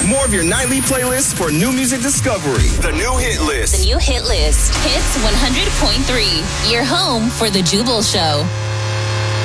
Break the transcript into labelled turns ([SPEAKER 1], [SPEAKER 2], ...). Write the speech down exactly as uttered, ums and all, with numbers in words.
[SPEAKER 1] More of your nightly playlist for new music discovery. The new hit list.
[SPEAKER 2] The new hit list. Hits one hundred point three. Your home for the Jubal Show.